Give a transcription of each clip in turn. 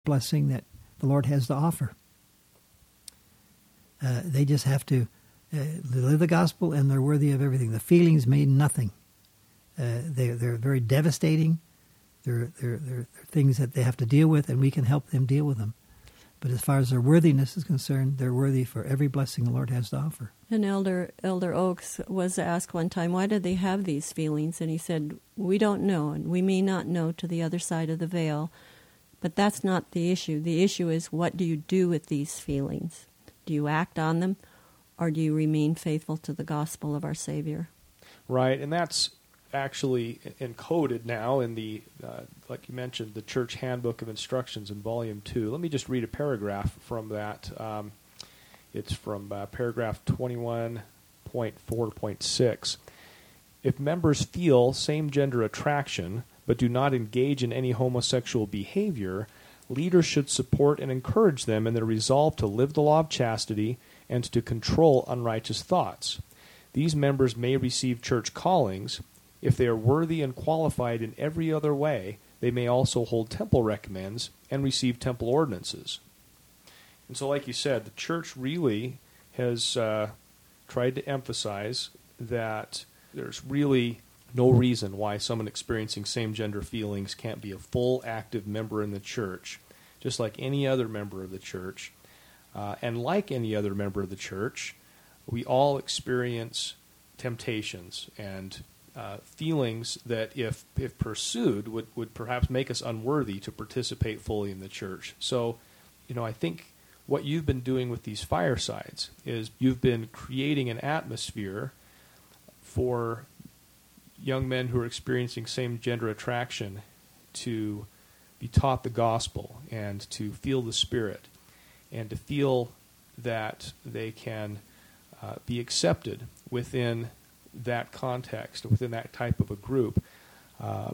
blessing that the Lord has to offer. They just have to live the gospel, and they're worthy of everything. The feelings mean nothing. They're very devastating. They're things that they have to deal with, and we can help them deal with them. But as far as their worthiness is concerned, they're worthy for every blessing the Lord has to offer. And Elder Oaks was asked one time, why do they have these feelings? And he said, we don't know, and we may not know to the other side of the veil, but that's not the issue. The issue is, what do you do with these feelings? Do you act on them, or do you remain faithful to the gospel of our Savior? Right, and that's actually encoded now in the, like you mentioned, the Church Handbook of Instructions in Volume 2. Let me just read a paragraph from that. It's from paragraph 21.4.6. If members feel same-gender attraction but do not engage in any homosexual behavior, leaders should support and encourage them in their resolve to live the law of chastity and to control unrighteous thoughts. These members may receive church callings. If they are worthy and qualified in every other way, they may also hold temple recommends and receive temple ordinances. And so, like you said, the church really has tried to emphasize that there's really no reason why someone experiencing same-gender feelings can't be a full, active member in the church, just like any other member of the church. And like any other member of the church, we all experience temptations and feelings that, if pursued, would perhaps make us unworthy to participate fully in the church. So, I think what you've been doing with these firesides is you've been creating an atmosphere for young men who are experiencing same-gender attraction to be taught the gospel and to feel the Spirit and to feel that they can be accepted within that context, within that type of a group. I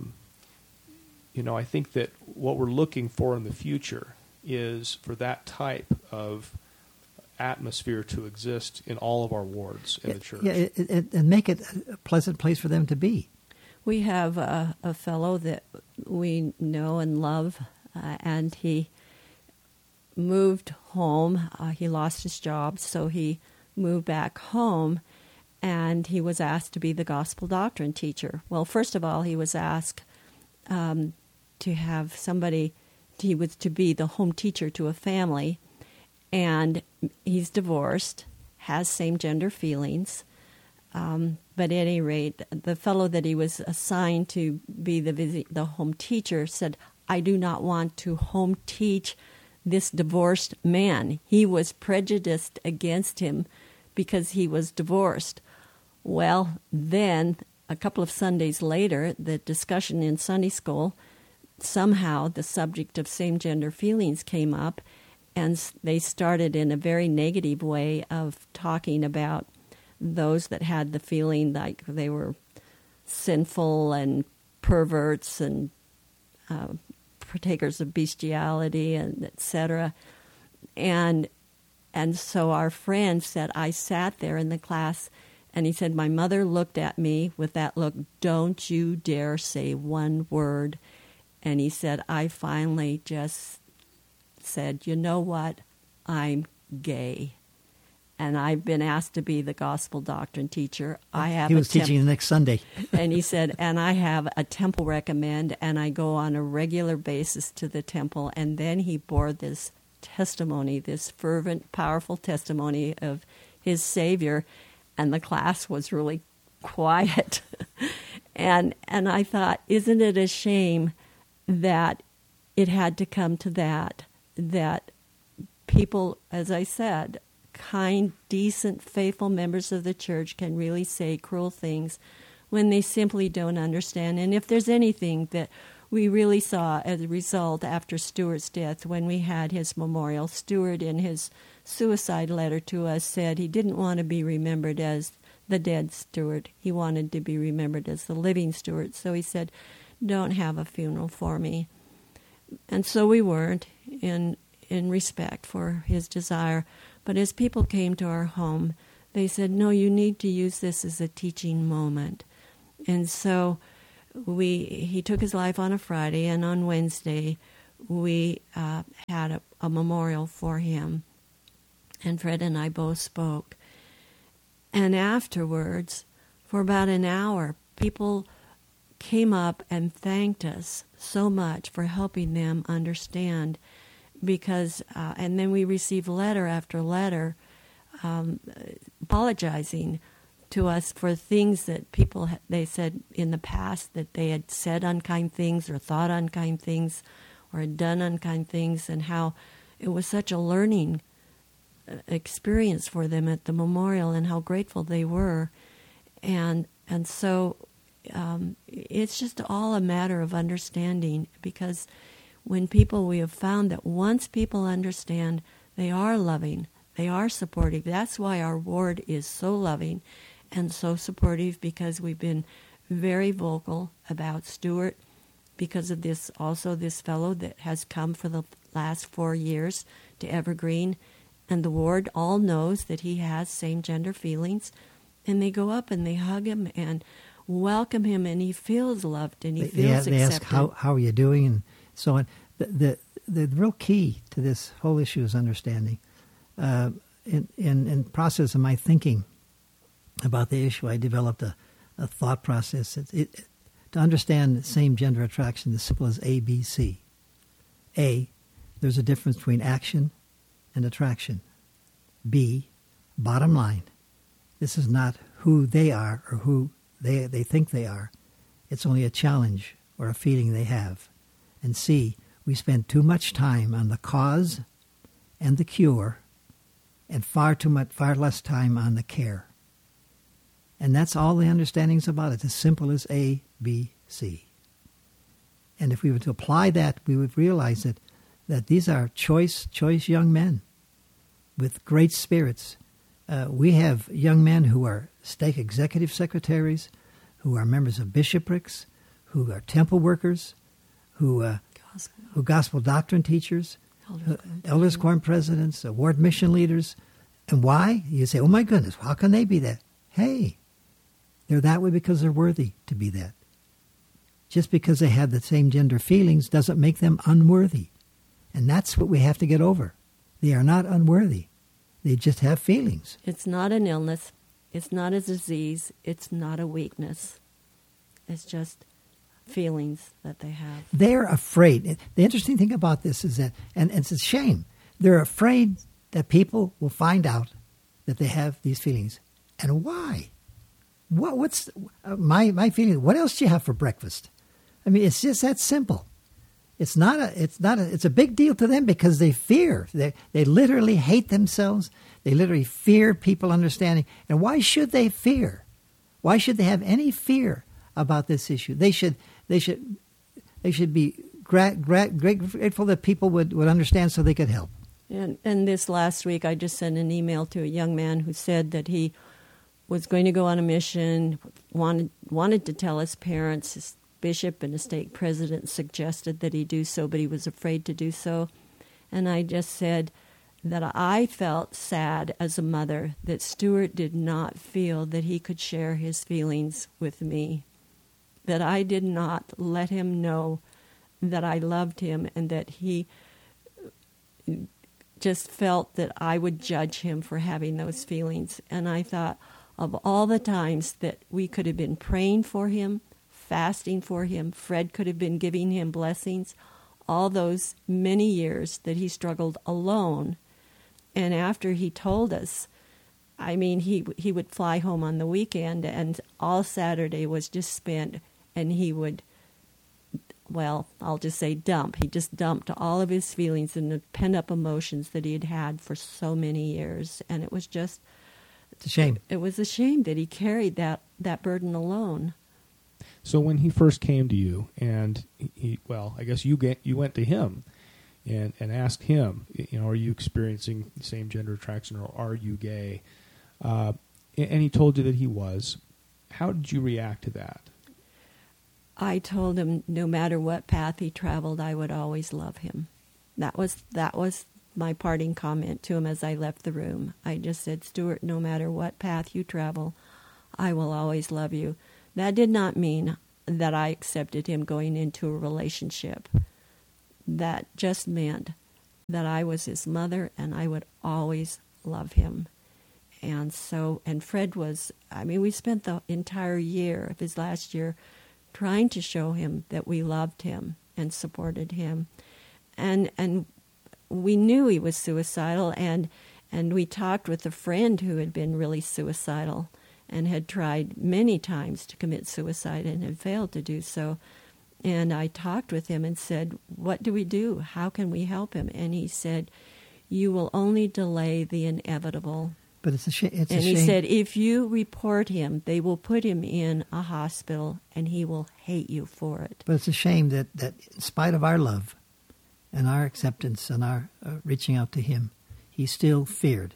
think that what we're looking for in the future is for that type of atmosphere to exist in all of our wards in the church. Yeah, and make it a pleasant place for them to be. We have a fellow that we know and love, and he moved home. He lost his job, so he moved back home, and he was asked to be the gospel doctrine teacher. Well, first of all, he was asked to have somebody, he was to be the home teacher to a family, and he's divorced, has same-gender feelings, but at any rate, the fellow that he was assigned to be the home teacher said, I do not want to home teach this divorced man. He was prejudiced against him because he was divorced. Well, then, a couple of Sundays later, the discussion in Sunday school, somehow the subject of same-gender feelings came up, and they started in a very negative way of talking about those that had the feeling like they were sinful and perverts and partakers of bestiality, and etc. And so our friend said, I sat there in the class, and he said, my mother looked at me with that look, don't you dare say one word. And he said, I finally just said, you know what, I'm gay. And I've been asked to be the gospel doctrine teacher. He was teaching the next Sunday. And he said, and I have a temple recommend, and I go on a regular basis to the temple. And then he bore this testimony, this fervent, powerful testimony of his Savior, and the class was really quiet. and I thought, isn't it a shame that it had to come to that people, as I said, kind, decent, faithful members of the church can really say cruel things when they simply don't understand. And if there's anything that we really saw as a result after Stuart's death, when we had his memorial, Stuart in his suicide letter to us said he didn't want to be remembered as the dead Stuart. He wanted to be remembered as the living Stuart. So he said, don't have a funeral for me. And so we weren't, in respect for his desire. But as people came to our home, they said, no, you need to use this as a teaching moment. And so he took his life on a Friday, and on Wednesday we had a memorial for him, and Fred and I both spoke. And afterwards, for about an hour, people came up and thanked us so much for helping them understand, because and then we received letter after letter apologizing to us for things that people, they said in the past that they had said unkind things or thought unkind things or had done unkind things, and how it was such a learning experience for them at the memorial, and how grateful they were. And so it's just all a matter of understanding, because when people, we have found that once people understand, they are loving, they are supportive. That's why our ward is so loving and so supportive, because we've been very vocal about Stuart, because of this, also this fellow that has come for the last 4 years to Evergreen, and the ward all knows that he has same-gender feelings, and they go up and they hug him and welcome him, and he feels loved and he feels accepted. They ask, how are you doing, and so on. The real key to this whole issue is understanding. In process of my thinking about the issue, I developed a thought process. To understand same-gender attraction, as simple as A, B, C. A, there's a difference between action and attraction. B, bottom line, this is not who they are or who they think they are. It's only a challenge or a feeling they have. And C, we spend too much time on the cause and the cure, and far less time on the care. And that's all the understanding's about. It's as simple as A, B, C. And if we were to apply that, we would realize that these are choice young men with great spirits. We have young men who are stake executive secretaries, who are members of bishoprics, who are temple workers, who gospel doctrine teachers, elders quorum presidents, ward mission leaders. And why? You say, oh my goodness, how can they be that? Hey, they're that way because they're worthy to be that. Just because they have the same gender feelings doesn't make them unworthy. And that's what we have to get over. They are not unworthy. They just have feelings. It's not an illness. It's not a disease. It's not a weakness. It's just feelings that they have. They're afraid. The interesting thing about this is that, and it's a shame, they're afraid that people will find out that they have these feelings. And why? What's my feeling? What else do you have for breakfast? I mean, it's just that simple. It's a big deal to them because they fear. They literally hate themselves. They literally fear people understanding. And why should they fear? Why should they have any fear about this issue? They should be grateful that people would understand so they could help. And this last week, I just sent an email to a young man who said that he was going to go on a mission, wanted to tell his parents. His bishop and a stake president suggested that he do so, but he was afraid to do so. And I just said that I felt sad as a mother that Stuart did not feel that he could share his feelings with me, that I did not let him know that I loved him, and that he just felt that I would judge him for having those feelings. And I thought of all the times that we could have been praying for him, fasting for him, Fred could have been giving him blessings, all those many years that he struggled alone. And after he told us, I mean, he would fly home on the weekend, and all Saturday was just spent, and he would, well, I'll just say dump. He just dumped all of his feelings and the pent-up emotions that he had had for so many years. And it was just... It's a shame. It was a shame that he carried that burden alone. So when he first came to you, and I guess you went to him and asked him, are you experiencing same-gender attraction, or are you gay? And he told you that he was. How did you react to that? I told him no matter what path he traveled, I would always love him. That was my parting comment to him as I left the room. I just said, Stuart, no matter what path you travel, I will always love you. That did not mean that I accepted him going into a relationship, that just meant that I was his mother and I would always love him. And Fred was, we spent the entire year of his last year trying to show him that we loved him and supported him. And we knew he was suicidal, and we talked with a friend who had been really suicidal and had tried many times to commit suicide and had failed to do so. And I talked with him and said, what do we do? How can we help him? And he said, you will only delay the inevitable. But it's a shame. And he said, if you report him, they will put him in a hospital and he will hate you for it. But it's a shame that in spite of our love and our acceptance and our reaching out to him, he still feared.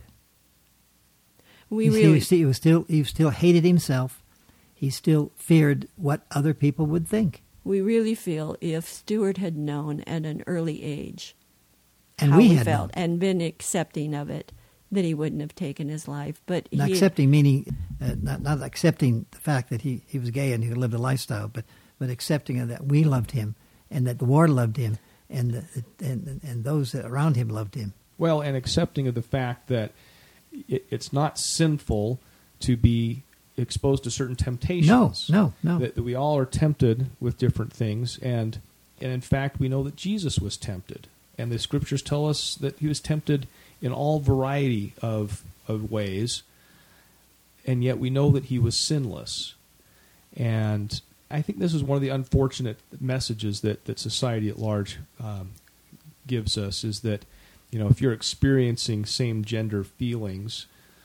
He still hated himself. He still feared what other people would think. We really feel if Stuart had known at an early age and how we he had felt known. and been accepting of it, that he wouldn't have taken his life. But accepting meaning not accepting the fact that he was gay and he lived a lifestyle, but accepting that we loved him and that the war loved him and those around him loved him. Well, and accepting of the fact that it's not sinful to be exposed to certain temptations. No. That we all are tempted with different things, and in fact, we know that Jesus was tempted, and the Scriptures tell us that he was tempted in all variety of ways, and yet we know that he was sinless. And I think this is one of the unfortunate messages that society at large gives us, is that, if you're experiencing same-gender feelings,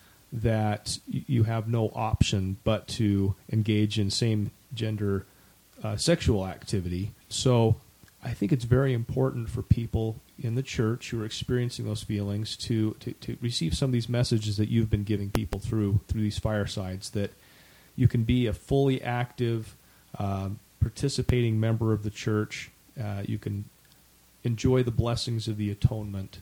that you have no option but to engage in same-gender sexual activity. So I think it's very important for people in the church who are experiencing those feelings to receive some of these messages that you've been giving people through these firesides, that you can be a fully active, participating member of the church. You can enjoy the blessings of the atonement,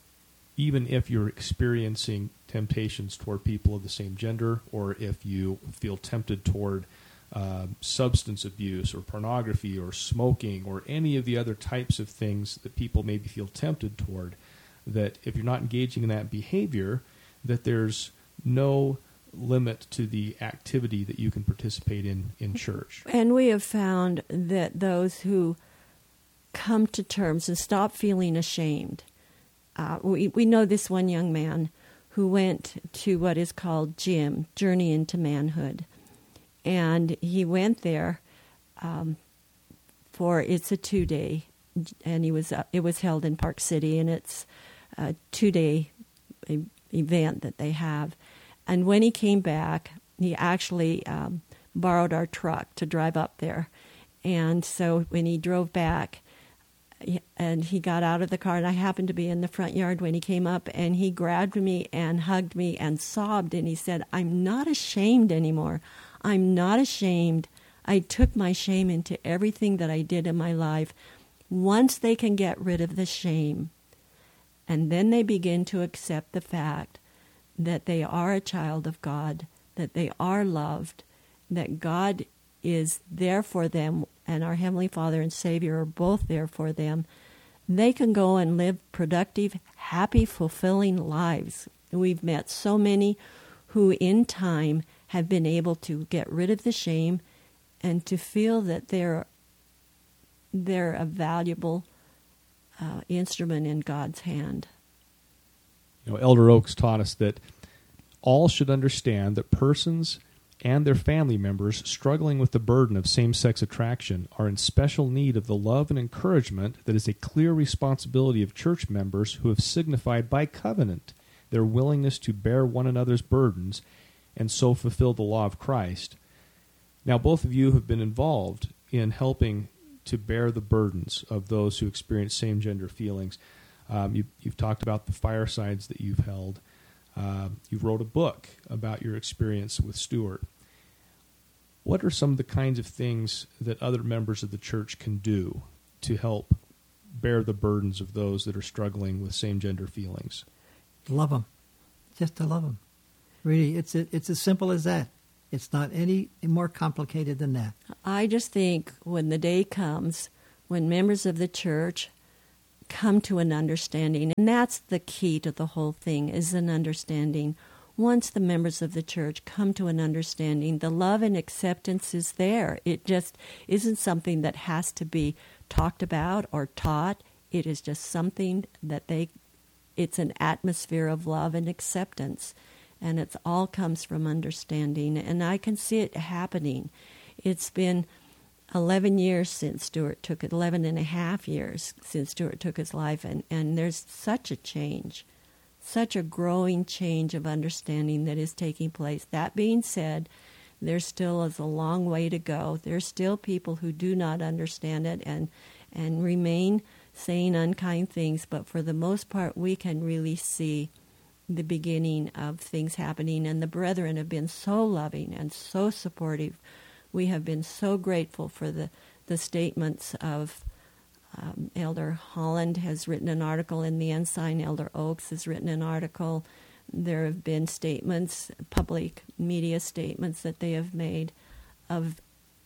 even if you're experiencing temptations toward people of the same gender, or if you feel tempted toward substance abuse or pornography or smoking or any of the other types of things that people maybe feel tempted toward, that if you're not engaging in that behavior, that there's no limit to the activity that you can participate in church. And we have found that those who come to terms and stop feeling ashamed, we know this one young man who went to what is called JIM, Journey into Manhood. And he went there it's a 2-day, and it was held in Park City, and it's a 2-day event that they have. And when he came back, he actually borrowed our truck to drive up there. And so when he drove back, and he got out of the car, and I happened to be in the front yard when he came up, and he grabbed me and hugged me and sobbed, and he said, I'm not ashamed anymore. I'm not ashamed. I took my shame into everything that I did in my life. Once they can get rid of the shame, and then they begin to accept the fact that they are a child of God, that they are loved, that God is there for them, and our Heavenly Father and Savior are both there for them, they can go and live productive, happy, fulfilling lives. We've met so many who in time have been able to get rid of the shame and to feel that they're a valuable instrument in God's hand. Elder Oaks taught us that all should understand that persons and their family members struggling with the burden of same-sex attraction are in special need of the love and encouragement that is a clear responsibility of church members who have signified by covenant their willingness to bear one another's burdens and so fulfill the law of Christ. Now, both of you have been involved in helping to bear the burdens of those who experience same-gender feelings. You've talked about the firesides that you've held. You wrote a book about your experience with Stuart. What are some of the kinds of things that other members of the church can do to help bear the burdens of those that are struggling with same-gender feelings? Love them. Just to love them. Really, it's as simple as that. It's not any more complicated than that. I just think when the day comes when members of the church come to an understanding. And that's the key to the whole thing, is an understanding. Once the members of the church come to an understanding, the love and acceptance is there. It just isn't something that has to be talked about or taught. It is just something that it's an atmosphere of love and acceptance. And it all comes from understanding. And I can see it happening. It's been 11 years since Stuart took it, 11 and a half years since Stuart took his life. And there's such a change, such a growing change of understanding that is taking place. That being said, there still is a long way to go. There's still people who do not understand it and remain saying unkind things. But for the most part, we can really see the beginning of things happening. And the brethren have been so loving and so supportive. We have been so grateful for the statements of Elder Holland has written an article in the Ensign. Elder Oakes has written an article. There have been statements, public media statements that they have made of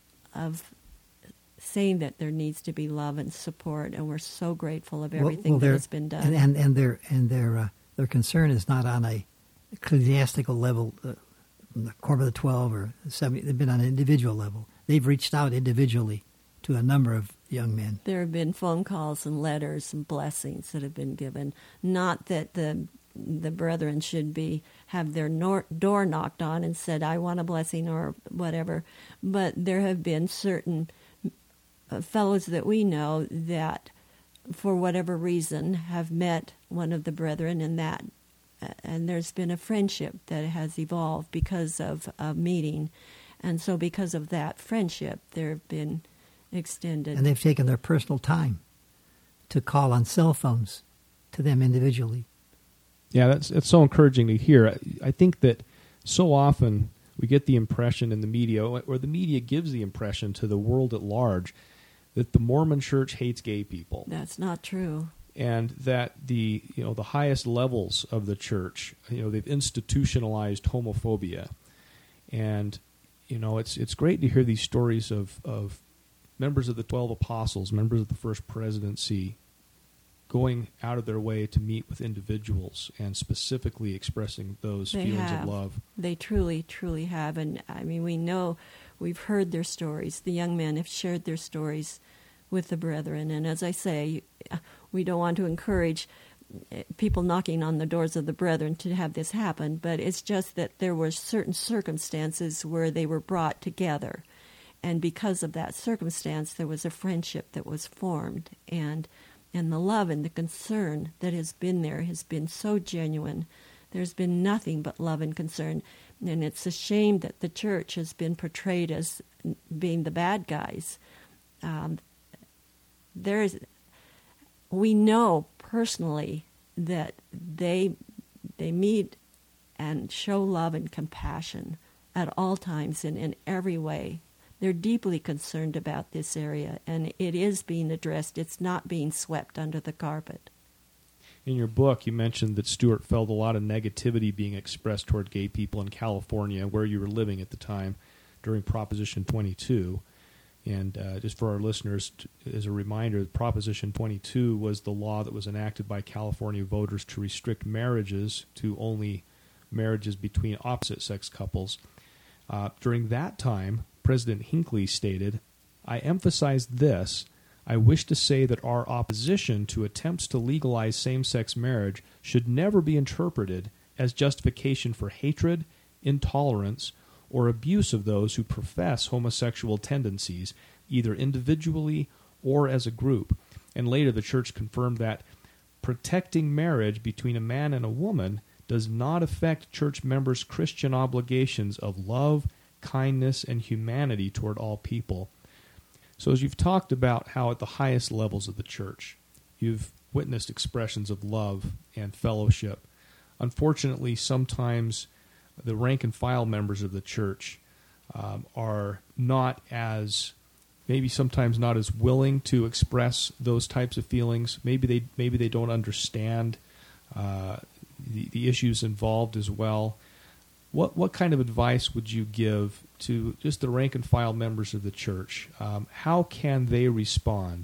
saying that there needs to be love and support, and we're so grateful of everything that has been done. And their concern is not on a ecclesiastical level, the Quorum of the 12 or 70. They've been on an individual level. They've reached out individually to a number of young men. There have been phone calls and letters and blessings that have been given. Not that the brethren should have their door knocked on and said, I want a blessing or whatever, but there have been certain fellows that we know that for whatever reason have met one of the brethren, and there's been a friendship that has evolved because of a meeting. And so because of that friendship, there have been extended. And they've taken their personal time to call on cell phones to them individually. Yeah, it's so encouraging to hear. I think that so often we get the impression in the media, or the media gives the impression to the world at large, that the Mormon Church hates gay people. That's not true. And that the highest levels of the church, they've institutionalized homophobia. And it's great to hear these stories of members of the 12 apostles, members of the first presidency, going out of their way to meet with individuals and specifically expressing those feelings of love. They truly, truly have. And I mean, we know, we've heard their stories. The young men have shared their stories with the brethren. And as I say, we don't want to encourage people knocking on the doors of the brethren to have this happen, but it's just that there were certain circumstances where they were brought together. And because of that circumstance, there was a friendship that was formed. And the love and the concern that has been there has been so genuine. There's been nothing but love and concern. And it's a shame that the church has been portrayed as being the bad guys. We know personally that they meet and show love and compassion at all times and in every way. They're deeply concerned about this area, and it is being addressed. It's not being swept under the carpet. In your book, you mentioned that Stuart felt a lot of negativity being expressed toward gay people in California, where you were living at the time, during Proposition 22. And just for our listeners, as a reminder, Proposition 22 was the law that was enacted by California voters to restrict marriages to only marriages between opposite-sex couples. During that time, President Hinckley stated, I emphasize this. I wish to say that our opposition to attempts to legalize same-sex marriage should never be interpreted as justification for hatred, intolerance, or abuse of those who profess homosexual tendencies, either individually or as a group. And later the church confirmed that protecting marriage between a man and a woman does not affect church members' Christian obligations of love, kindness, and humanity toward all people. So as you've talked about how at the highest levels of the church, you've witnessed expressions of love and fellowship. Unfortunately, sometimes the rank and file members of the church are not as, maybe sometimes not as willing to express those types of feelings. Maybe they don't understand the issues involved as well. What kind of advice would you give to just the rank and file members of the church? How can they respond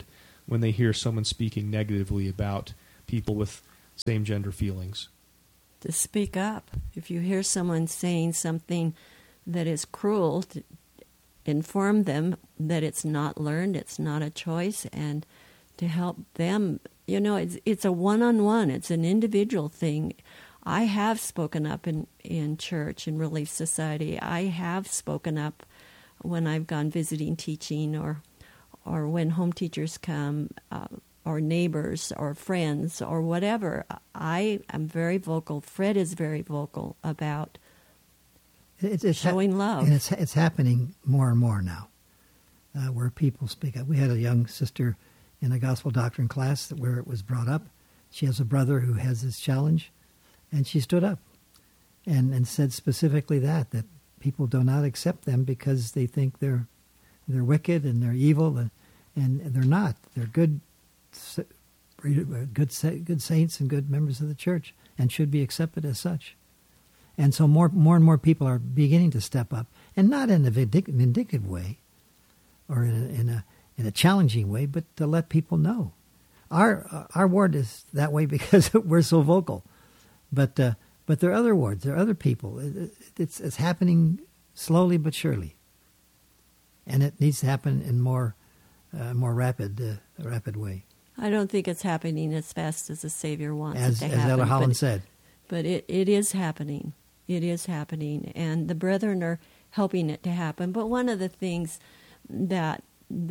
when they hear someone speaking negatively about people with same-gender feelings? To speak up. If you hear someone saying something that is cruel, to inform them that it's not learned, it's not a choice, and to help them. You know, it's a one-on-one, it's an individual thing. I have spoken up in church, in Relief Society. I have spoken up when I've gone visiting teaching, or when home teachers come, or neighbors or friends or whatever. I am very vocal. Fred is very vocal about it's showing love. And it's happening more and more now, where people speak up. We had a young sister in a gospel doctrine class where it was brought up. She has a brother who has this challenge, and she stood up and said specifically that people do not accept them because they think they're wicked and they're evil, and they're not. They're good saints and good members of the church, and should be accepted as such. And so more and more people are beginning to step up, and not in a vindictive way or in a challenging way, but to let people know. Our ward is that way because we're so vocal, but there are other wards, there are other people. It's happening slowly but surely, and it needs to happen in more rapid way. I don't think it's happening as fast as the Savior wants it to happen. As Elder Holland said. But it is happening. It is happening, and the brethren are helping it to happen. But one of the things that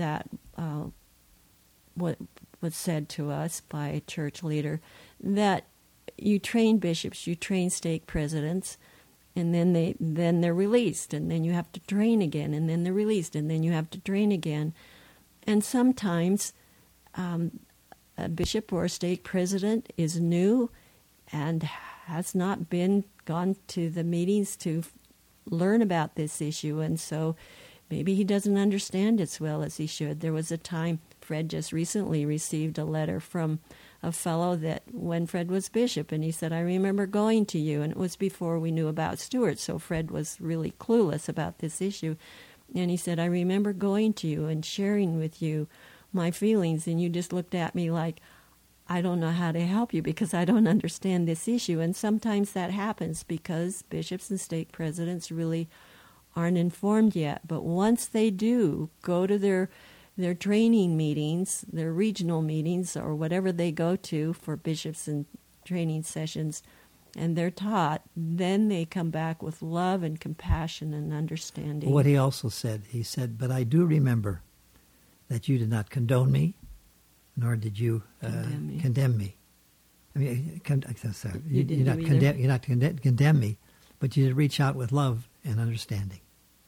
what was said to us by a church leader, that you train bishops, you train stake presidents, and then they're released, and then you have to train again, and then they're released, and then you have to train again. And sometimes a bishop or a stake president is new and has not gone to the meetings to learn about this issue, and so maybe he doesn't understand as well as he should. There was a time, Fred just recently received a letter from a fellow that when Fred was bishop, and he said, I remember going to you, and it was before we knew about Stewart, so Fred was really clueless about this issue. And he said, I remember going to you and sharing with you my feelings, and you just looked at me like, I don't know how to help you because I don't understand this issue. And sometimes that happens because bishops and stake presidents really aren't informed yet. But once they do go to their training meetings, their regional meetings, or whatever they go to for bishops and training sessions, and they're taught, then they come back with love and compassion and understanding. What he also said, but I do remember that you did not condone me, nor did you condemn me. I mean, sorry, you did not condemn me, but you did reach out with love and understanding,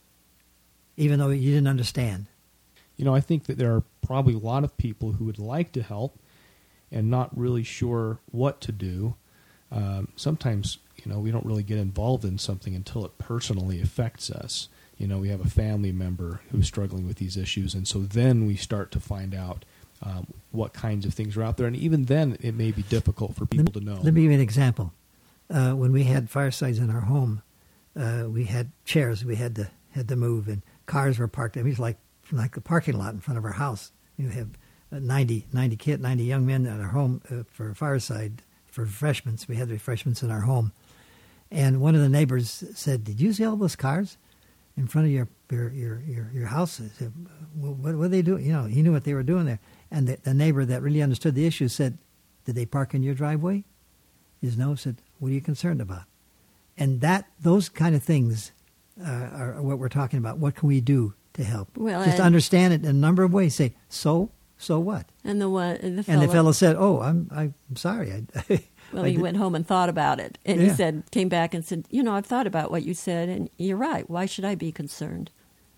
even though you didn't understand. You know, I think that there are probably a lot of people who would like to help and not really sure what to do. Sometimes, we don't really get involved in something until it personally affects us. We have a family member who's struggling with these issues, and so then we start to find out what kinds of things are out there. And even then, it may be difficult for people to know. Let me give you an example. When we had firesides in our home, we had chairs we had to move, and cars were parked. It was like the parking lot in front of our house. You have 90 young men at our home for fireside for refreshments. We had refreshments in our home, and one of the neighbors said, "Did you see all those cars in front of your house?" I said, what are they doing? He knew what they were doing there. And the neighbor that really understood the issue said, "Did they park in your driveway?" His no said, "What are you concerned about?" And those kind of things are what we're talking about. What can we do to help? Well, just understand it in a number of ways. Say, so what? And the fellow said, "Oh, I'm sorry." Well, he went home and thought about it, and he came back and said, "I've thought about what you said, and you're right. Why should I be concerned?"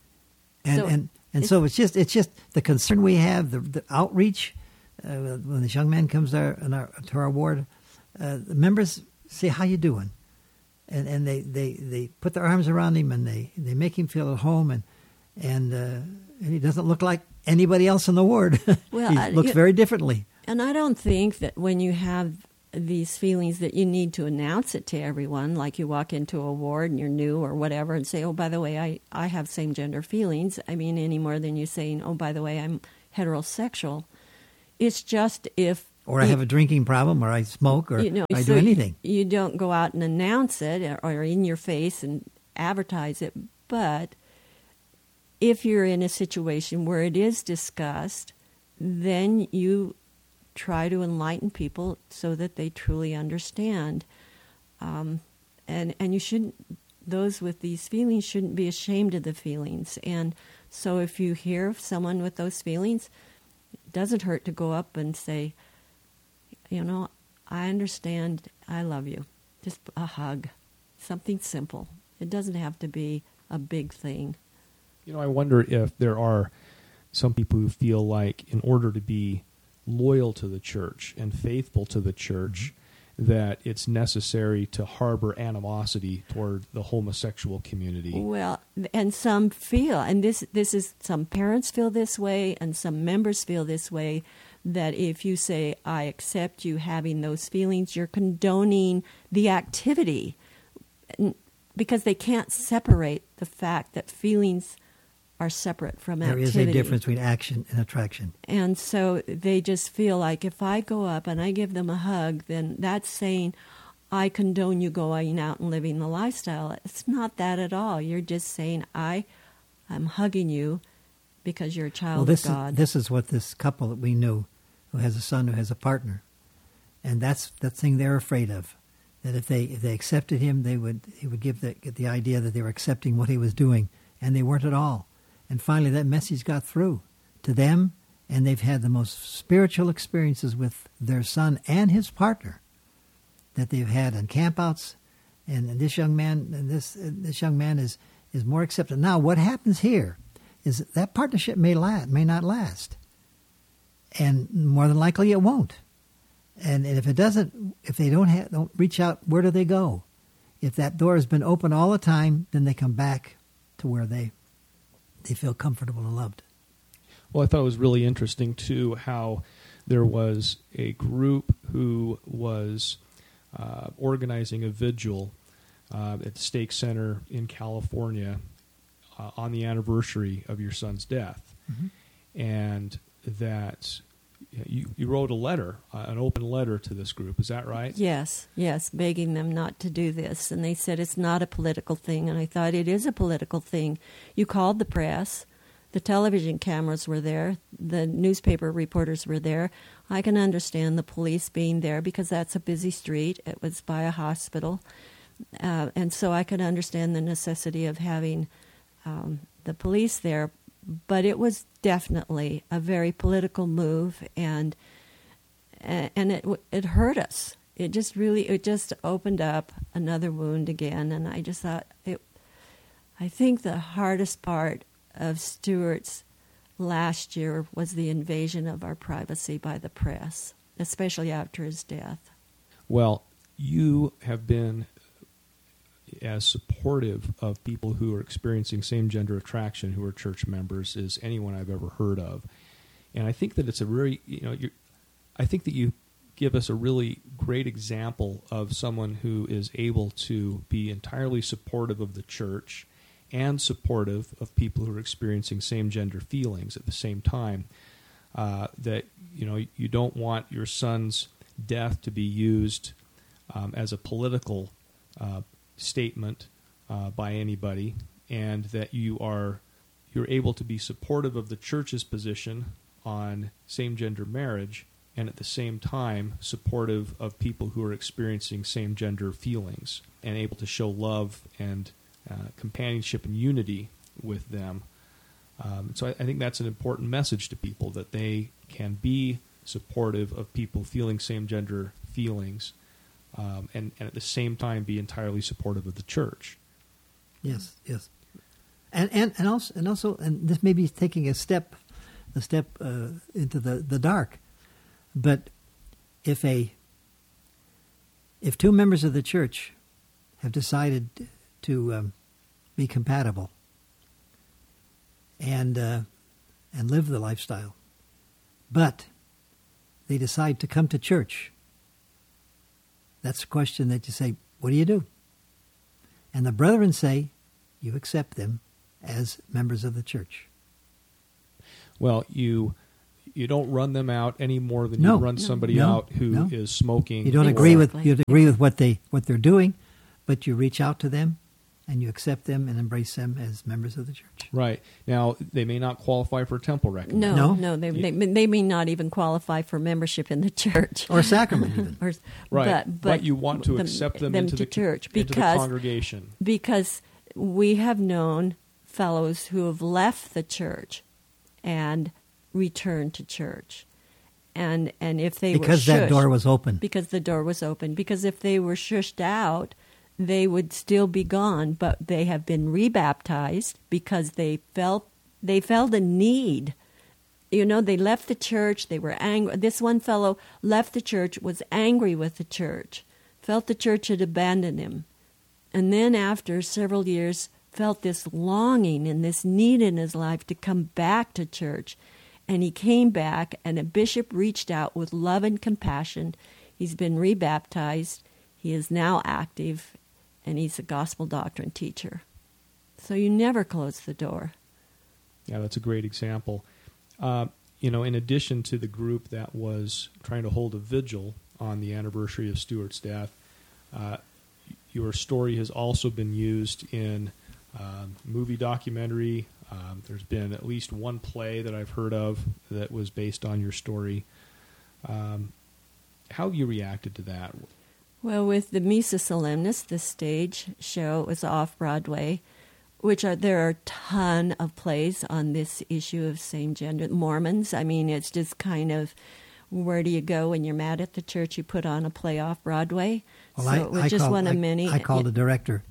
So it's just the concern we have, the outreach. When this young man comes to our ward, the members say, "How you doing?" And they put their arms around him, and they make him feel at home, and he doesn't look like anybody else in the ward. Well, he looks very differently. And I don't think that when you have these feelings that you need to announce it to everyone, like you walk into a ward and you're new or whatever and say, "Oh, by the way, I have same-gender feelings." I mean, any more than you saying, "Oh, by the way, I'm heterosexual." It's just if... Or I have a drinking problem, or I smoke, or I do anything. You don't go out and announce it or in your face and advertise it. But if you're in a situation where it is discussed, then you try to enlighten people so that they truly understand. And you shouldn't, those with these feelings shouldn't be ashamed of the feelings. And so if you hear of someone with those feelings, it doesn't hurt to go up and say, I understand, I love you. Just a hug, something simple. It doesn't have to be a big thing. I wonder if there are some people who feel like in order to be loyal to the church and faithful to the church, that it's necessary to harbor animosity toward the homosexual community. Well, and some feel, and this is, some parents feel this way and some members feel this way, that if you say, I accept you having those feelings, you're condoning the activity, because they can't separate the fact that feelings are separate from activity. There is a difference between action and attraction. And so they just feel like if I go up and I give them a hug, then that's saying I condone you going out and living the lifestyle. It's not that at all. You're just saying I'm hugging you because you're a child of God. This is what this couple that we knew, who has a son who has a partner, and that's the thing they're afraid of. That if they accepted him, he would get the idea that they were accepting what he was doing, and they weren't at all. And finally, that message got through to them, and they've had the most spiritual experiences with their son and his partner that they've had in campouts. And this young man, this young man is more accepted. Now, what happens here is that partnership may not last, and more than likely it won't. And if it doesn't, if they don't reach out, where do they go? If that door has been open all the time, then they come back to where they feel comfortable and loved. Well, I thought it was really interesting, too, how there was a group who was organizing a vigil at the Stake Center in California on the anniversary of your son's death. Mm-hmm. And that you wrote a letter, an open letter to this group. Is that right? Yes, begging them not to do this. And they said it's not a political thing. And I thought it is a political thing. You called the press. The television cameras were there. The newspaper reporters were there. I can understand the police being there because that's a busy street. It was by a hospital. And so I could understand the necessity of having the police there. But it was definitely a very political move, and it hurt us. It just opened up another wound again. And I just thought I think the hardest part of Stuart's last year was the invasion of our privacy by the press, especially after his death. Well, you have been as supportive of people who are experiencing same-gender attraction who are church members as anyone I've ever heard of. And I think that it's a very, I think that you give us a really great example of someone who is able to be entirely supportive of the church and supportive of people who are experiencing same-gender feelings at the same time. That, you don't want your son's death to be used as a political statement by anybody, and that you're able to be supportive of the church's position on same-gender marriage, and at the same time supportive of people who are experiencing same-gender feelings, and able to show love and companionship and unity with them. So I think that's an important message to people, that they can be supportive of people feeling same-gender feelings, and at the same time be entirely supportive of the church. Yes, and also, this may be taking a step into the dark, but if two members of the church have decided to be compatible and live the lifestyle, but they decide to come to church, that's a question that you say, what do you do? And the brethren say, you accept them as members of the church. Well, you You don't run them out any more than No. you run somebody No. out who is smoking. You don't Exactly. agree with what they're doing, but you reach out to them and you accept them and embrace them as members of the church. Right. Now, they may not qualify for temple recognition. No, they may not even qualify for membership in the church. Or a sacrament even. Or- Right. But you want to them- accept them into the church into the because congregation. because we have known fellows who have left the church and returned to church, and if they Because were that door was open. because the door was open, because if they were shushed out, they would still be gone, but they have been rebaptized because they felt a need. You know, they left the church, they were angry. This one fellow left the church, was angry with the church, felt the church had abandoned him. And then after several years, felt this longing and this need in his life to come back to church. And he came back, and a bishop reached out with love and compassion. He's been rebaptized. He is now active, and he's a gospel doctrine teacher. So you never close the door. Yeah, that's a great example. In addition to the group that was trying to hold a vigil on the anniversary of Stuart's death, your story has also been used in movie documentary. There's been at least one play that I've heard of that was based on your story. How have you reacted to that? Well, with the Missa Solemnis, the stage show was off Broadway, there are a ton of plays on this issue of same-gender Mormons. I mean, it's just kind of, where do you go when you're mad at the church? You put on a play off Broadway. Well, so it was just one of many. I called the director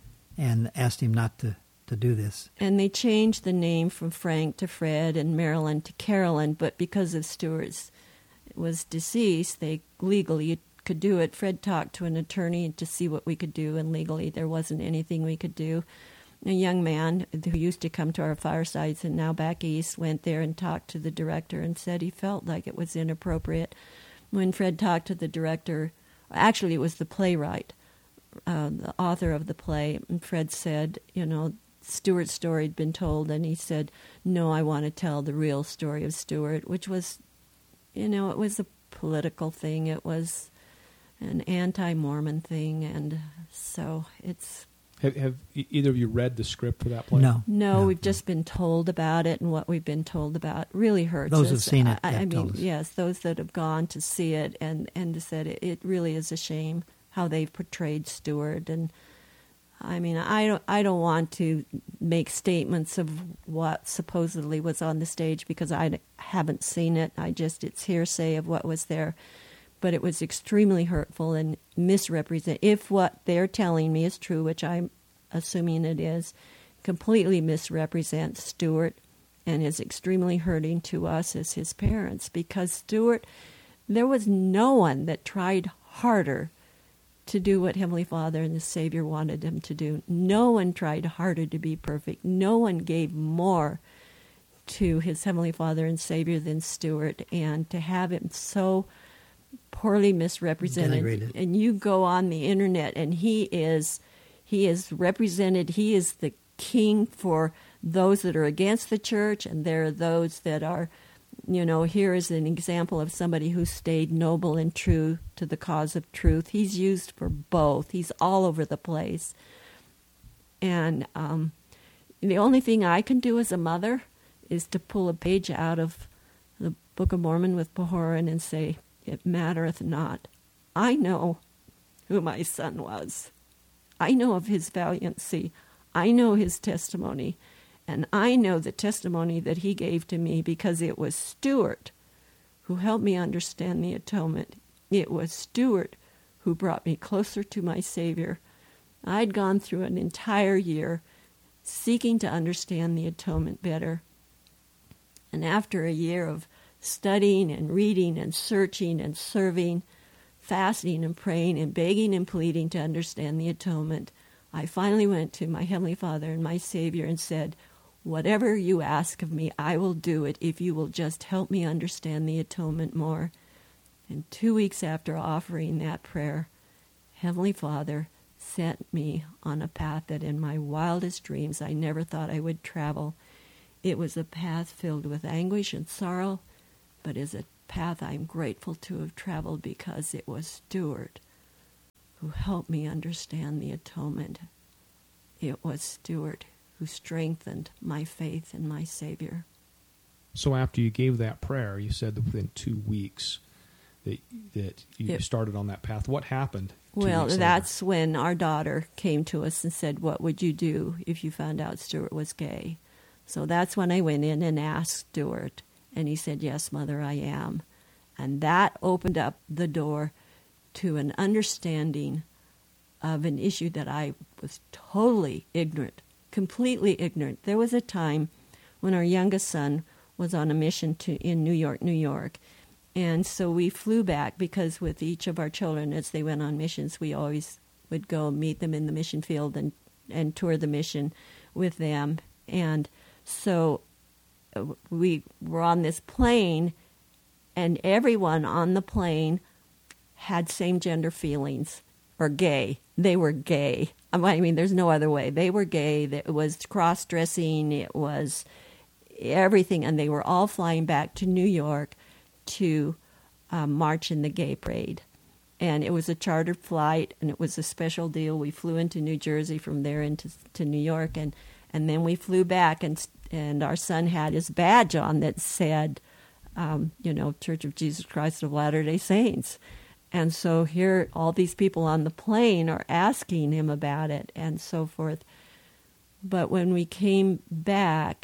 and asked him not to do this. And they changed the name from Frank to Fred and Marilyn to Carolyn, but because of Stuart was deceased, they legally could do it. Fred talked to an attorney to see what we could do, and legally there wasn't anything we could do. A young man who used to come to our firesides and now back east went there and talked to the director and said he felt like it was inappropriate. When Fred talked to the director, actually it was the playwright, the author of the play, and Fred said, Stuart's story had been told, and he said, no, I want to tell the real story of Stuart, which was, it was a political thing. It was an anti-Mormon thing, and so it's... Have either of you read the script for that play? No. We've just been told about it, and what we've been told about really hurts Those us. who've seen it I have mean, told us. yes, those that have gone to see it and said it really is a shame how they've portrayed Stuart. And I mean, I don't want to make statements of what supposedly was on the stage because I haven't seen it. It's hearsay of what was there. But it was extremely hurtful and misrepresent. If what they're telling me is true, which I'm assuming it is, completely misrepresents Stuart and is extremely hurting to us as his parents, because Stuart, there was no one that tried harder to do what Heavenly Father and the Savior wanted him to do. No one tried harder to be perfect. No one gave more to his Heavenly Father and Savior than Stuart, and to have him so poorly misrepresented. Denigrated. And you go on the internet and he is represented, he is the king for those that are against the church, and there are those that are, here is an example of somebody who stayed noble and true to the cause of truth. He's used for both. He's all over the place. And the only thing I can do as a mother is to pull a page out of the Book of Mormon with Pahoran and say, it mattereth not. I know who my son was. I know of his valiancy. I know his testimony. And I know the testimony that he gave to me because it was Stuart who helped me understand the atonement. It was Stuart who brought me closer to my Savior. I'd gone through an entire year seeking to understand the atonement better. And after a year of studying and reading and searching and serving, fasting and praying and begging and pleading to understand the atonement, I finally went to my Heavenly Father and my Savior and said, whatever you ask of me, I will do it if you will just help me understand the atonement more. And 2 weeks after offering that prayer, Heavenly Father sent me on a path that in my wildest dreams I never thought I would travel. It was a path filled with anguish and sorrow, but is a path I'm grateful to have traveled because it was Stuart who helped me understand the atonement. It was Stuart who strengthened my faith in my Savior. So after you gave that prayer, you said that within 2 weeks that you started on that path. What happened? Well, that's when our daughter came to us and said, what would you do if you found out Stuart was gay? So that's when I went in and asked Stuart, and he said, yes, Mother, I am. And that opened up the door to an understanding of an issue that I was totally ignorant, completely ignorant. There was a time when our youngest son was on a mission in New York. And so we flew back because with each of our children, as they went on missions, we always would go meet them in the mission field and tour the mission with them. And so we were on this plane, and everyone on the plane had same-gender feelings, or gay. They were gay. I mean, there's no other way. They were gay. It was cross-dressing. It was everything. And they were all flying back to New York to march in the gay parade. And it was a chartered flight, and it was a special deal. We flew into New Jersey from there into New York, and then we flew back, and our son had his badge on that said, Church of Jesus Christ of Latter-day Saints. And so here, all these people on the plane are asking him about it and so forth. But when we came back,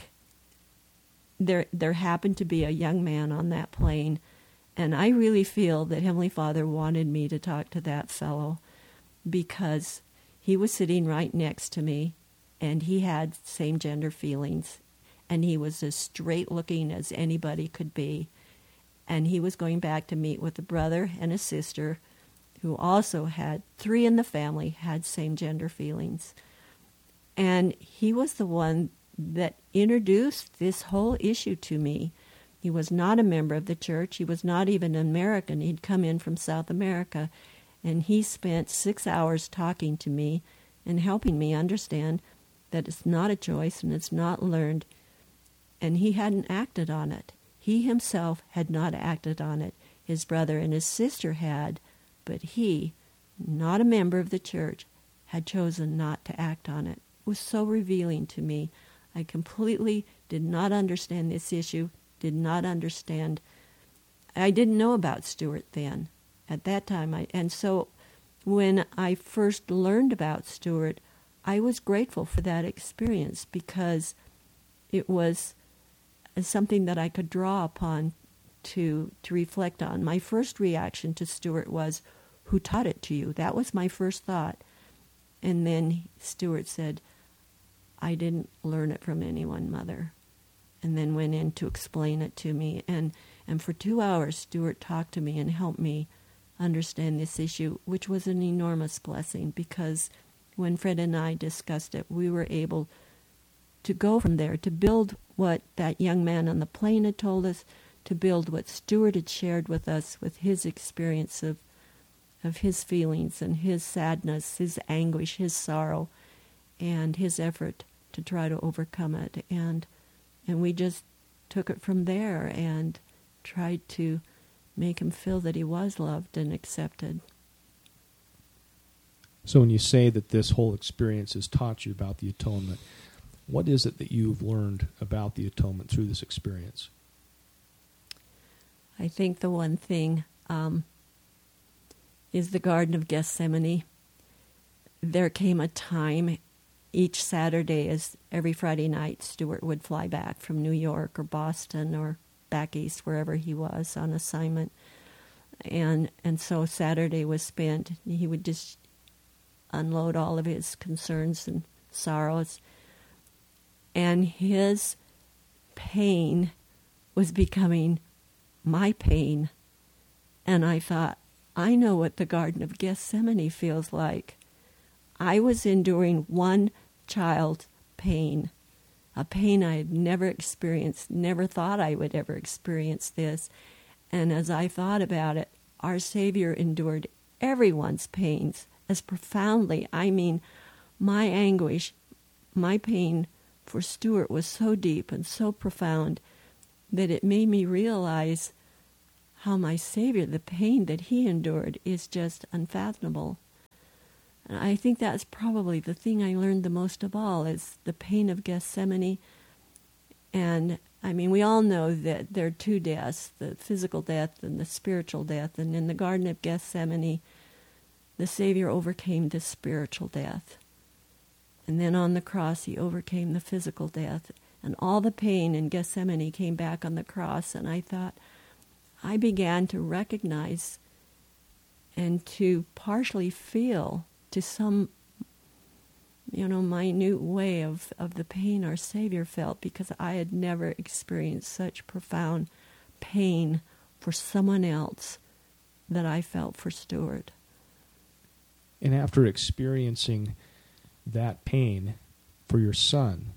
there happened to be a young man on that plane, and I really feel that Heavenly Father wanted me to talk to that fellow because he was sitting right next to me, and he had same-gender feelings, and he was as straight-looking as anybody could be. And he was going back to meet with a brother and a sister who also had, 3 in the family had same-gender feelings. And he was the one that introduced this whole issue to me. He was not a member of the church. He was not even an American. He'd come in from South America. And he spent 6 hours talking to me and helping me understand that it's not a choice and it's not learned. And he hadn't acted on it. He himself had not acted on it. His brother and his sister had, but he, not a member of the church, had chosen not to act on it. It was so revealing to me. I completely did not understand this issue, did not understand. I didn't know about Stuart then. At that time, and so when I first learned about Stuart, I was grateful for that experience because it was something that I could draw upon to reflect on. My first reaction to Stuart was, who taught it to you? That was my first thought. And then Stuart said, I didn't learn it from anyone, Mother. And then went in to explain it to me. And for 2 hours, Stuart talked to me and helped me understand this issue, which was an enormous blessing because when Fred and I discussed it, we were able to go from there, to build what that young man on the plane had told us, to build what Stuart had shared with us with his experience of his feelings and his sadness, his anguish, his sorrow, and his effort to try to overcome it. And we just took it from there and tried to make him feel that he was loved and accepted. So when you say that this whole experience has taught you about the atonement, what is it that you've learned about the atonement through this experience? I think the one thing is the Garden of Gethsemane. There came a time each Saturday, as every Friday night, Stuart would fly back from New York or Boston or back east, wherever he was on assignment. And so Saturday was spent. He would just unload all of his concerns and sorrows. And his pain was becoming my pain. And I thought, I know what the Garden of Gethsemane feels like. I was enduring one child's pain, a pain I had never experienced, never thought I would ever experience this. And as I thought about it, our Savior endured everyone's pains as profoundly. I mean, my anguish, my pain for Stuart was so deep and so profound that it made me realize how my Savior, the pain that he endured, is just unfathomable. And I think that's probably the thing I learned the most of all, is the pain of Gethsemane. And, I mean, we all know that there are two deaths, the physical death and the spiritual death. And in the Garden of Gethsemane, the Savior overcame the spiritual death. And then on the cross, he overcame the physical death. And all the pain in Gethsemane came back on the cross. And I thought, I began to recognize and to partially feel to some, minute way of the pain our Savior felt, because I had never experienced such profound pain for someone else that I felt for Stuart. And after experiencing that pain for your son,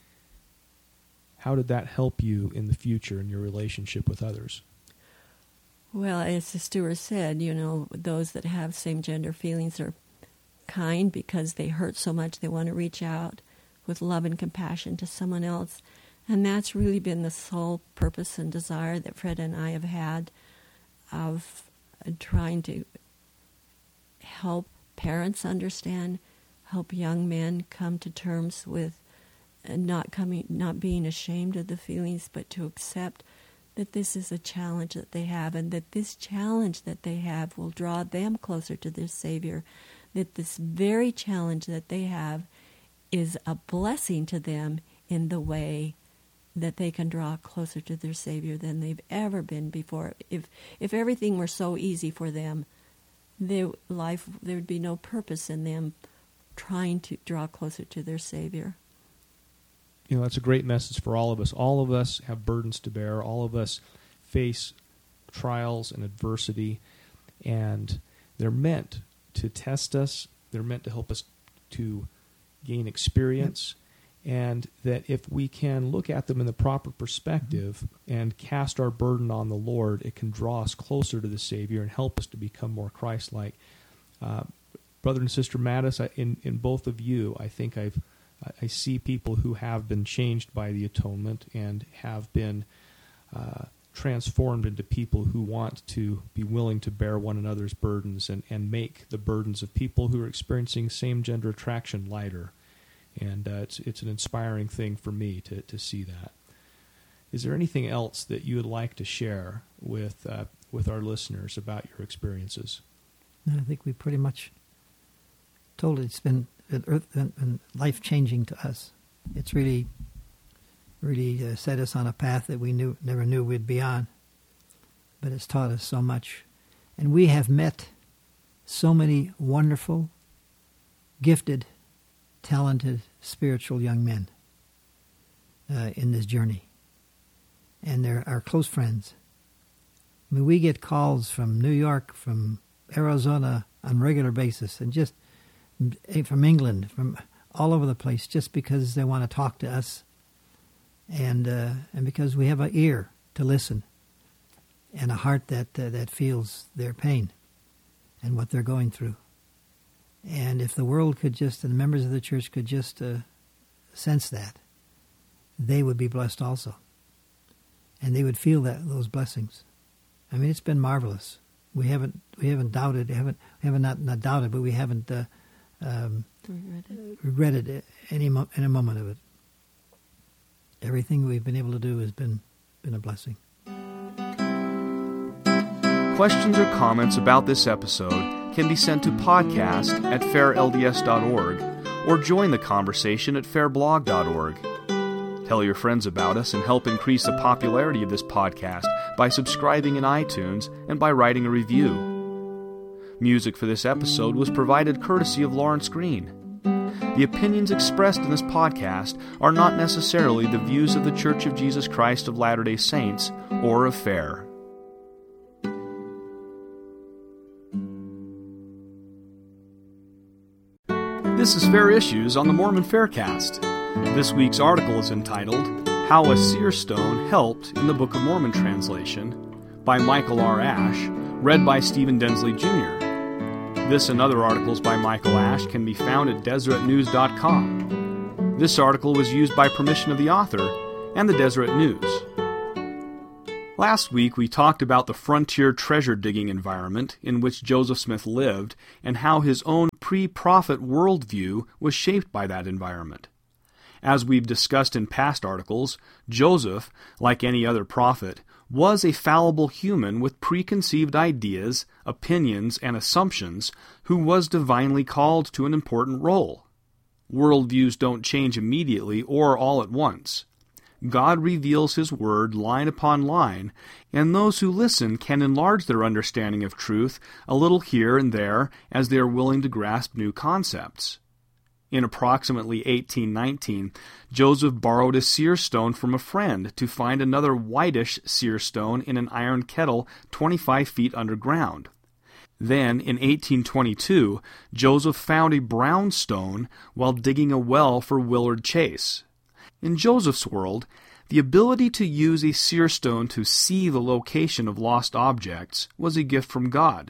how did that help you in the future in your relationship with others? Well, as the Stuart said, those that have same-gender feelings are kind because they hurt so much they want to reach out with love and compassion to someone else. And that's really been the sole purpose and desire that Fred and I have had of trying to help parents understand, help young men come to terms with not being ashamed of the feelings, but to accept that this is a challenge that they have, and that this challenge that they have will draw them closer to their Savior, that this very challenge that they have is a blessing to them in the way that they can draw closer to their Savior than they've ever been before. If everything were so easy for them, there would be no purpose in them trying to draw closer to their Savior. That's a great message for all of us. All of us have burdens to bear. All of us face trials and adversity, and they're meant to test us. They're meant to help us to gain experience, and that if we can look at them in the proper perspective and cast our burden on the Lord, it can draw us closer to the Savior and help us to become more Christ-like. Brother and Sister Mattis, in both of you, I think I see people who have been changed by the atonement and have been transformed into people who want to be willing to bear one another's burdens and make the burdens of people who are experiencing same-gender attraction lighter. And it's an inspiring thing for me to see that. Is there anything else that you would like to share with our listeners about your experiences? No, I think we pretty much told it. It's been life-changing to us. It's really set us on a path that we never knew we'd be on. But it's taught us so much. And we have met so many wonderful, gifted, talented, spiritual young men in this journey. And they're our close friends. I mean, we get calls from New York, from Arizona on a regular basis, and just from England, from all over the place, just because they want to talk to us, and because we have an ear to listen, and a heart that feels their pain and what they're going through. And if the world could just, and the members of the church could just sense that, they would be blessed also, and they would feel those blessings. I mean, it's been marvelous. We haven't doubted, not doubted, but we haven't regretted any moment of it. Everything we've been able to do has been a blessing. Questions or comments about this episode can be sent to podcast@fairlds.org or join the conversation at fairblog.org. Tell your friends about us and help increase the popularity of this podcast by subscribing in iTunes and by writing a review. Music for this episode was provided courtesy of Lawrence Green. The opinions expressed in this podcast are not necessarily the views of the Church of Jesus Christ of Latter-day Saints or of FAIR. This is Fair Issues on the Mormon Faircast. This week's article is entitled, How a Seer Stone Helped in the Book of Mormon Translation, by Michael R. Ash, read by Stephen Densley Jr. This and other articles by Michael Ash can be found at DeseretNews.com. This article was used by permission of the author and the Deseret News. Last week we talked about the frontier treasure-digging environment in which Joseph Smith lived and how his own pre-prophet worldview was shaped by that environment. As we've discussed in past articles, Joseph, like any other prophet, was a fallible human with preconceived ideas, opinions, and assumptions who was divinely called to an important role. Worldviews don't change immediately or all at once. God reveals His Word line upon line, and those who listen can enlarge their understanding of truth a little here and there as they are willing to grasp new concepts. In approximately 1819, Joseph borrowed a seer stone from a friend to find another whitish seer stone in an iron kettle 25 feet underground. Then, in 1822, Joseph found a brown stone while digging a well for Willard Chase. In Joseph's world, the ability to use a seer stone to see the location of lost objects was a gift from God.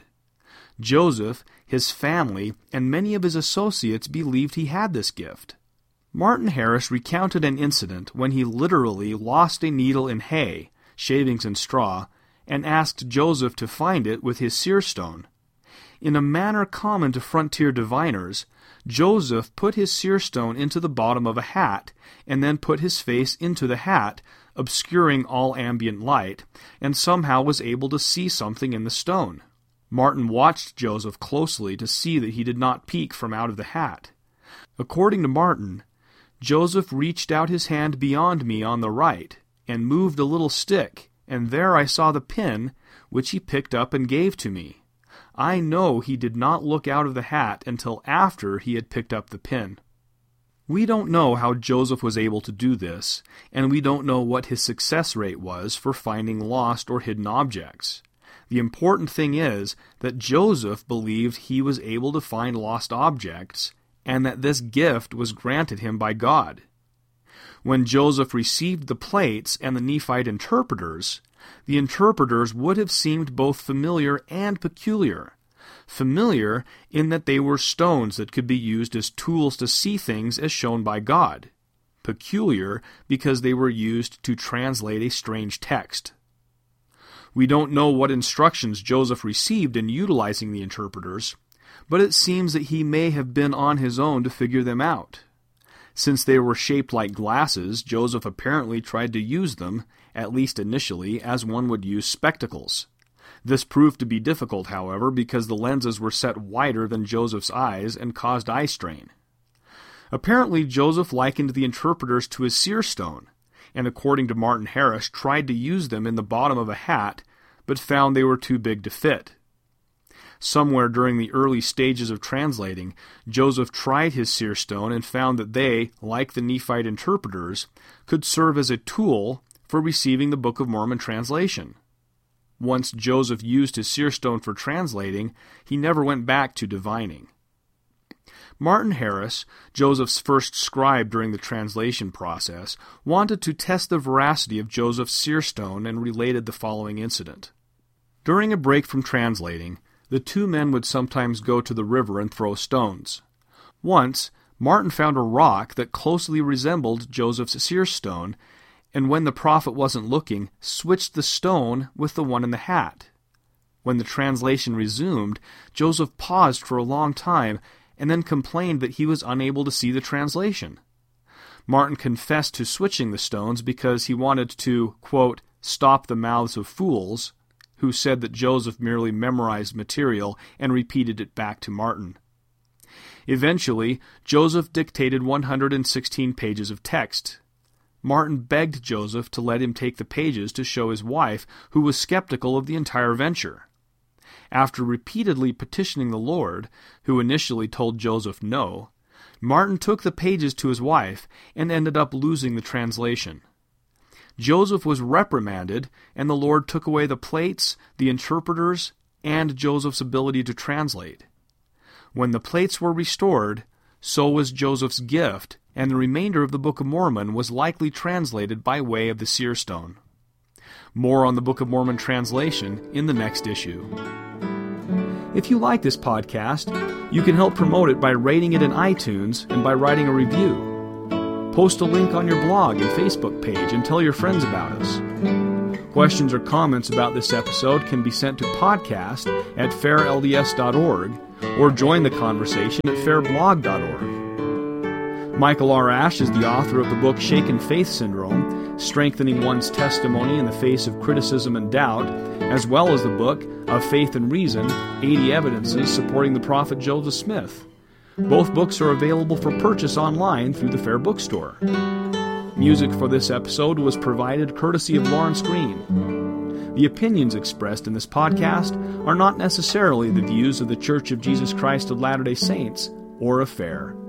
Joseph, his family, and many of his associates believed he had this gift. Martin Harris recounted an incident when he literally lost a needle in hay, shavings and straw, and asked Joseph to find it with his seer stone. In a manner common to frontier diviners, Joseph put his seer stone into the bottom of a hat, and then put his face into the hat, obscuring all ambient light, and somehow was able to see something in the stone. Martin watched Joseph closely to see that he did not peek from out of the hat. According to Martin, Joseph reached out his hand beyond me on the right, and moved a little stick, and there I saw the pin, which he picked up and gave to me. I know he did not look out of the hat until after he had picked up the pin. We don't know how Joseph was able to do this, and we don't know what his success rate was for finding lost or hidden objects. The important thing is that Joseph believed he was able to find lost objects, and that this gift was granted him by God. When Joseph received the plates and the Nephite interpreters, the interpreters would have seemed both familiar and peculiar. Familiar in that they were stones that could be used as tools to see things as shown by God. Peculiar because they were used to translate a strange text. We don't know what instructions Joseph received in utilizing the interpreters, but it seems that he may have been on his own to figure them out. Since they were shaped like glasses, Joseph apparently tried to use them, at least initially, as one would use spectacles. This proved to be difficult, however, because the lenses were set wider than Joseph's eyes and caused eye strain. Apparently, Joseph likened the interpreters to his seer stone, and according to Martin Harris, tried to use them in the bottom of a hat, but found they were too big to fit. Somewhere during the early stages of translating, Joseph tried his seer stone and found that they, like the Nephite interpreters, could serve as a tool for receiving the Book of Mormon translation. Once Joseph used his seer stone for translating, he never went back to divining. Martin Harris, Joseph's first scribe during the translation process, wanted to test the veracity of Joseph's seer stone and related the following incident. During a break from translating, the two men would sometimes go to the river and throw stones. Once, Martin found a rock that closely resembled Joseph's seer stone, and when the prophet wasn't looking, switched the stone with the one in the hat. When the translation resumed, Joseph paused for a long time and then complained that he was unable to see the translation. Martin confessed to switching the stones because he wanted to, quote, stop the mouths of fools, who said that Joseph merely memorized material and repeated it back to Martin. Eventually, Joseph dictated 116 pages of text. Martin begged Joseph to let him take the pages to show his wife, who was skeptical of the entire venture. After repeatedly petitioning the Lord, who initially told Joseph no, Martin took the pages to his wife and ended up losing the translation. Joseph was reprimanded, and the Lord took away the plates, the interpreters, and Joseph's ability to translate. When the plates were restored, so was Joseph's gift, and the remainder of the Book of Mormon was likely translated by way of the seer stone. More on the Book of Mormon translation in the next issue. If you like this podcast, you can help promote it by rating it in iTunes and by writing a review. Post a link on your blog and Facebook page and tell your friends about us. Questions or comments about this episode can be sent to podcast@fairlds.org or join the conversation at fairblog.org. Michael R. Ash is the author of the book Shaken Faith Syndrome, Strengthening One's Testimony in the Face of Criticism and Doubt, as well as the book Of Faith and Reason, 80 Evidences Supporting the Prophet Joseph Smith. Both books are available for purchase online through the Fair Bookstore. Music for this episode was provided courtesy of Lawrence Green. The opinions expressed in this podcast are not necessarily the views of The Church of Jesus Christ of Latter-day Saints or of Fair.